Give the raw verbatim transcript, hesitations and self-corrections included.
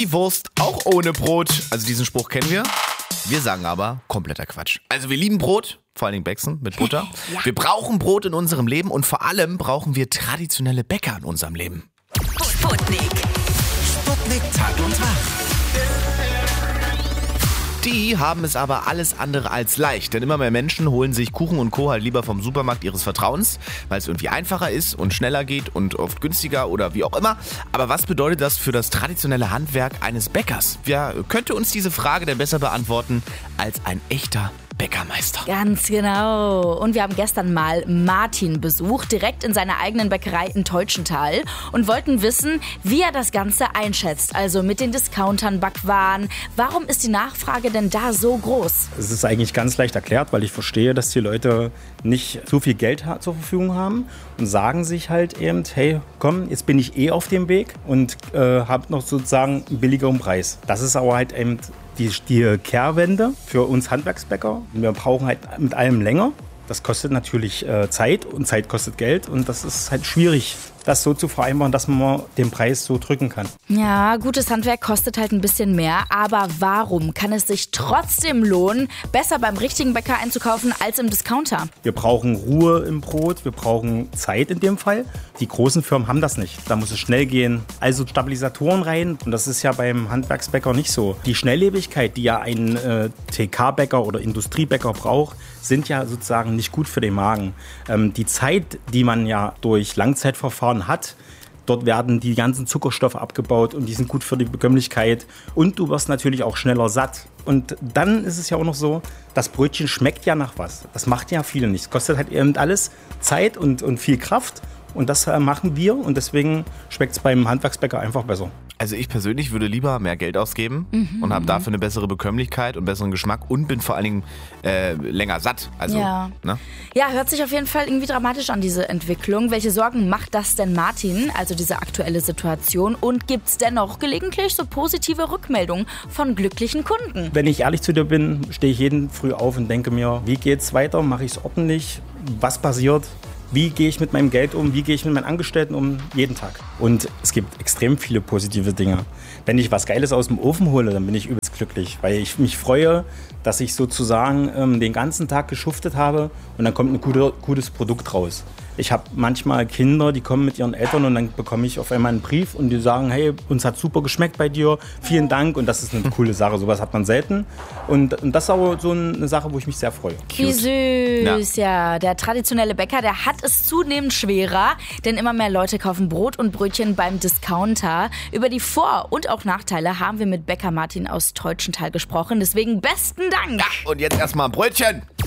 Die Wurst auch ohne Brot. Also diesen Spruch kennen wir. Wir sagen aber kompletter Quatsch. Also wir lieben Brot, vor allen Dingen Bäcksen mit Butter. Ja. Wir brauchen Brot in unserem Leben und vor allem brauchen wir traditionelle Bäcker in unserem Leben. Sputnik. Sputnik Tag und Tag. Die haben es aber alles andere als leicht, denn immer mehr Menschen holen sich Kuchen und Co. halt lieber vom Supermarkt ihres Vertrauens, weil es irgendwie einfacher ist und schneller geht und oft günstiger oder wie auch immer. Aber was bedeutet das für das traditionelle Handwerk eines Bäckers? Wer könnte uns diese Frage denn besser beantworten als ein echter Bäckermeister? Ganz genau. Und wir haben gestern mal Martin besucht, direkt in seiner eigenen Bäckerei in Teutschenthal und wollten wissen, wie er das Ganze einschätzt. Also mit den Discountern, Backwaren. Warum ist die Nachfrage denn da so groß? Es ist eigentlich ganz leicht erklärt, weil ich verstehe, dass die Leute nicht so viel Geld ha- zur Verfügung haben und sagen sich halt eben, hey, komm, jetzt bin ich eh auf dem Weg und äh, habe noch sozusagen einen billigeren Preis. Das ist aber halt eben die, die Kehrwende für uns Handwerksbäcker. Wir brauchen halt mit allem länger. Das kostet natürlich äh, Zeit und Zeit kostet Geld und das ist halt schwierig, das so zu vereinbaren, dass man den Preis so drücken kann. Ja, gutes Handwerk kostet halt ein bisschen mehr, aber warum kann es sich trotzdem lohnen, besser beim richtigen Bäcker einzukaufen als im Discounter? Wir brauchen Ruhe im Brot, wir brauchen Zeit in dem Fall. Die großen Firmen haben das nicht. Da muss es schnell gehen. Also Stabilisatoren rein und das ist ja beim Handwerksbäcker nicht so. Die Schnelllebigkeit, die ja ein äh, T K-Bäcker oder Industriebäcker braucht, sind ja sozusagen nicht gut für den Magen. Ähm, die Zeit, die man ja durch Langzeitverfahren hat, dort werden die ganzen Zuckerstoffe abgebaut und die sind gut für die Bekömmlichkeit und du wirst natürlich auch schneller satt. Und dann ist es ja auch noch so, das Brötchen schmeckt ja nach was. Das macht ja viele nicht. Es kostet halt eben alles Zeit und, und viel Kraft und das äh, machen wir und deswegen schmeckt es beim Handwerksbäcker einfach besser. Also ich persönlich würde lieber mehr Geld ausgeben mhm. und habe dafür eine bessere Bekömmlichkeit und besseren Geschmack und bin vor allen Dingen äh, länger satt. Also, ja. Ne? ja, hört sich auf jeden Fall irgendwie dramatisch an, diese Entwicklung. Welche Sorgen macht das denn Martin, also diese aktuelle Situation? Und gibt es dennoch gelegentlich so positive Rückmeldungen von glücklichen Kunden? Wenn ich ehrlich zu dir bin, stehe ich jeden früh auf und denke mir, wie geht's weiter? Mache ich es ordentlich? Was passiert? Wie gehe ich mit meinem Geld um? Wie gehe ich mit meinen Angestellten um? Jeden Tag. Und es gibt extrem viele positive Dinge. Wenn ich was Geiles aus dem Ofen hole, dann bin ich übelst glücklich, weil ich mich freue, dass ich sozusagen ähm, den ganzen Tag geschuftet habe und dann kommt ein gute, gutes Produkt raus. Ich habe manchmal Kinder, die kommen mit ihren Eltern und dann bekomme ich auf einmal einen Brief und die sagen, hey, uns hat super geschmeckt bei dir, vielen Dank und das ist eine coole Sache, sowas hat man selten und, und das ist aber so eine Sache, wo ich mich sehr freue. Wie süß, ja. ja. Der traditionelle Bäcker, der hat es zunehmend schwerer, denn immer mehr Leute kaufen Brot und Brötchen beim Discounter. Über die Vor- und auch Nachteile haben wir mit Bäcker Martin aus Teutschenthal gesprochen, deswegen besten Dank. Ja, und jetzt erstmal ein Brötchen.